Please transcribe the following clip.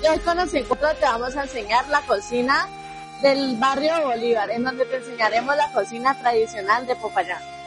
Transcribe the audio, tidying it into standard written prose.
Y hoy con los encuentros te vamos a enseñar la cocina del barrio Bolívar, en donde te enseñaremos la cocina tradicional de Popayán.